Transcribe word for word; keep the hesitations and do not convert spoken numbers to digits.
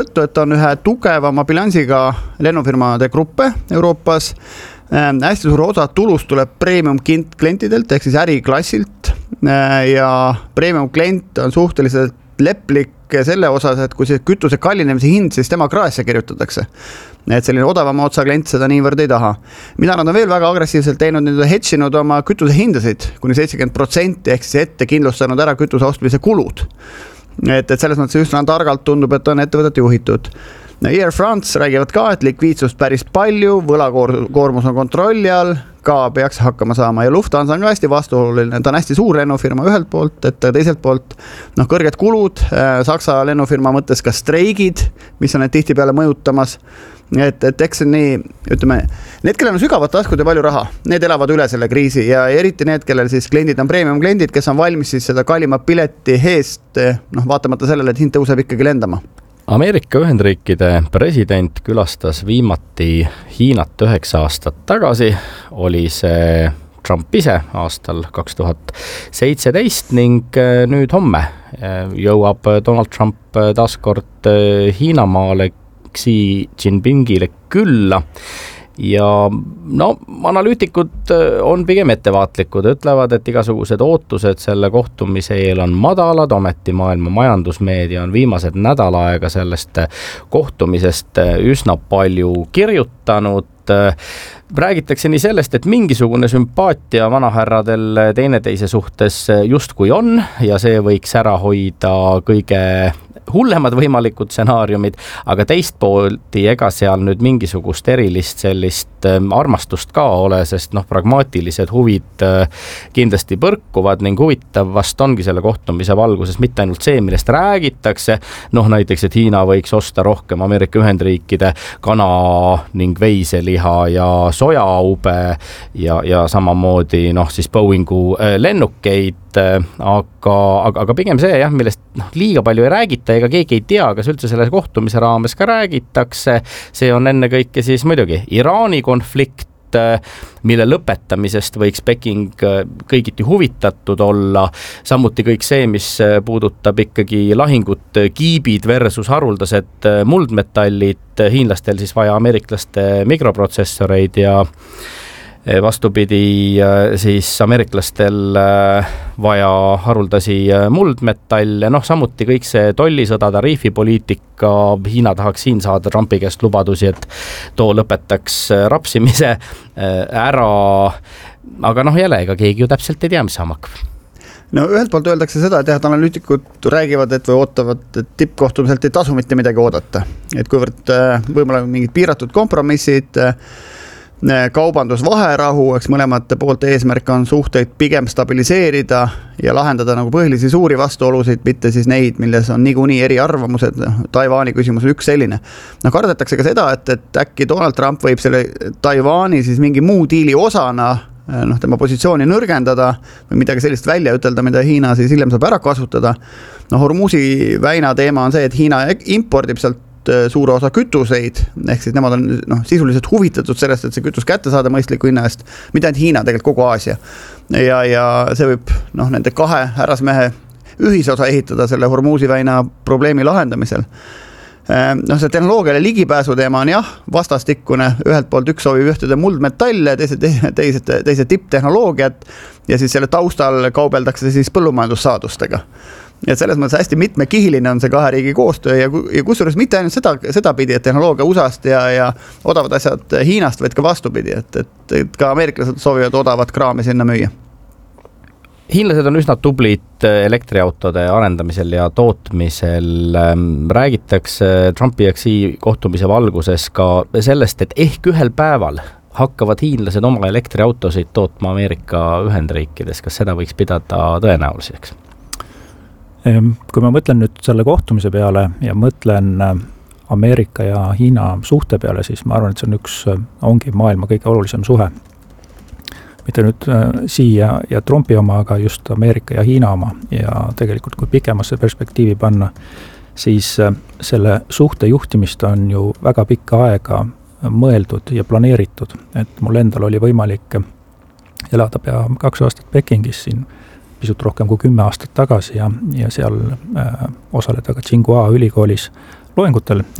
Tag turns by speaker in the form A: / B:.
A: et on ühe tugevama bilansiga lennufirmade gruppe Euroopas. Hästi suur osa tulust tuleb premium klientidelt ehk siis äriklassilt ja premium klient on suhteliselt leplik selle osas, et kui see kütuse kallinemise hind, siis tema kraesse kirjutatakse. Et selline odavama otsa klient seda niivõrd ei taha. Mida nad on veel väga agressiivselt teinud, nüüd on hedžinud oma kütuse hindasid kuni seitsekümmend protsenti ehk siis ette kindlustanud ära kütuse ostmise kulud. Et, et selles mõttes üsna targalt tundub, et on ettevõtet juhitud. Air France räägivad ka, et likviidsust päris palju, võlakoormus on kontrolli all, ka peaks hakkama saama ja Lufthansa on ka hästi vastuoluline, ta on hästi suur lennufirma ühelt poolt, et teiselt poolt noh, kõrged kulud, Saksa lennufirma mõttes ka streigid, mis on need tihti peale mõjutamas, et, et eks nii, ütleme, need, kellel on sügavad taskud ja palju raha, need elavad üle selle kriisi ja eriti need, kellel siis kliendid on premium kliendid, kes on valmis siis seda kallima pileti heest, noh, vaatamata sellele, et hind tõuseb ikkagi lendama.
B: Ameerika Ühendriikide president külastas viimati Hiinat üheksa aastat tagasi, oli see Trump ise aastal kaks tuhat seitseteist ning nüüd homme jõuab Donald Trump taaskord Hiinamaale Xi Jinpingile külla. Ja no, analüütikud on pigem ettevaatlikud, ütlevad, et igasugused ootused selle kohtumise eel on madalad, ometi maailma majandusmeedia on viimased nädal aega sellest kohtumisest üsna palju kirjutanud. Räägitakse nii sellest, et mingisugune sümpaatia vanahärradel teineteise suhtes justkui on ja see võiks ära hoida kõige hullemad võimalikud stsenaariumid, aga teist poolti ega seal nüüd mingisugust erilist sellist armastust ka ole, sest noh, pragmaatilised huvid kindlasti põrkuvad ning huvitav vast ongi selle kohtumise valguses mitte ainult see, millest räägitakse, noh näiteks, et Hiina võiks osta rohkem Ameerika Ühendriikide kana ning veiseliha ja sojaube ja, ja samamoodi noh siis Boeingu lennukeid, aga, aga, aga pigem see jah, millest noh, liiga palju ei räägita ega keegi ei tea, kas üldse selle kohtumise raames ka räägitakse, see on enne kõike siis muidugi Iraani konflikt, mille lõpetamisest võiks Peking kõigiti huvitatud olla, samuti kõik see, mis puudutab ikkagi lahingut kiibid versus haruldased muldmetallid, hiinlastel siis vaja ameeriklaste mikroprotsessoreid ja vastupidi siis ameeriklastel vaja haruldasi muldmetalle, noh samuti kõik see tollisõda, tariifipoliitika, Hiina tahaks siin saada Trumpi käest lubadusi, et too lõpetaks rapsimise ära, aga noh jälle, ega keegi ju täpselt ei tea, mis saama hakkab.
A: No ühelt poolt öeldakse seda, et jah, analüütikud räägivad, et või ootavad, et tippkohtumiselt ei tasu mitte midagi oodata. Et kuivõrd võib-olla mingid piiratud kompromissid, kaubandusvaherahu, eks mõlemate poolt eesmärk on suhteid pigem stabiliseerida ja lahendada nagu põhilisi suuri vastuolusid, mitte siis neid, milles on niikuinii eri arvamused. Taiwani küsimus on üks selline. No kardetakse ka seda, et, et äkki Donald Trump võib selle Taiwani siis mingi muu diili osana noh, tema positsiooni nõrgendada või midagi sellist välja ütelda, mida Hiina siis hiljem saab ära kasutada. No Hormuzi väina teema on see, et Hiina impordib sealt suure osa kütuseid, ehk siis nemad on noh, sisuliselt huvitatud sellest, et see kütus kätte saada mõistliku hinna eest, mitte ainult Hiina, tegelikult kogu Aasia. Ja, ja see võib noh, nende kahe härrasmehe ühisosa ehitada selle Hormuzi väina probleemi lahendamisel. No see tehnoloogiale ligipääsu teema on jah, vastastikkune, ühelt poolt üks soovib ühtede muldmetalle, teised, teised, teised tipptehnoloogiat ja siis selle taustal kaubeldakse siis põllumajandussaadustega. Ja selles mõttes hästi mitmekihiline on see kahe riigi koostöö ja, ja kusjuures mitte ainult seda, seda pidi, et tehnoloogia U S A-st ja, ja odavad asjad Hiinast, vaid ka vastupidi, et, et, et ka ameeriklased soovivad odavat kraami sinna müüa.
B: Hiinlased on üsna tublid elektriautode arendamisel ja tootmisel. Räägitakse Trumpi ja Xi kohtumise valguses ka sellest, et ehk ühel päeval hakkavad hiinlased oma elektriautosid tootma Ameerika Ühendriikides. Kas seda võiks pidada tõenäoliseks?
C: Kui ma mõtlen nüüd selle kohtumise peale ja mõtlen Ameerika ja Hiina suhte peale, siis ma arvan, et see on üks, ongi maailma kõige olulisem suhe. Mitte nüüd Xi ja, ja Trumpi oma, aga just Ameerika ja Hiina oma. Ja tegelikult, kui pikemasse perspektiivi panna, siis selle suhte juhtimist on ju väga pikka aega mõeldud ja planeeritud. Et mul endal oli võimalik elada pea kaks aastat Pekingis siin, pisut rohkem kui kümme aastat tagasi ja, ja seal äh, osaleda ka Tsinghua ülikoolis loengutel